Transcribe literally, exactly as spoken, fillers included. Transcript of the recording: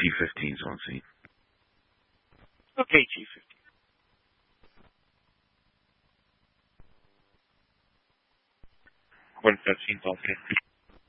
fifteens on scene. Okay, G fifteen. one fifteen on scene.